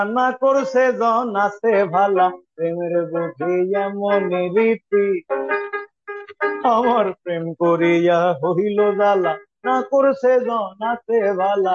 না করছে জন আছে ভালা, প্রেমের বুঝি এমন রীতি। আমার প্রেম করিয়া হইল জ্বালা, না করছে জন আছে ভালা।